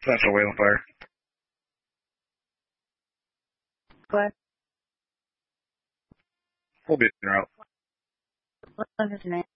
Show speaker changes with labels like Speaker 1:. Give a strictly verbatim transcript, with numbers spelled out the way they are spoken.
Speaker 1: Central Wayland Fire.
Speaker 2: What?
Speaker 1: We'll be in route.
Speaker 2: What was his name?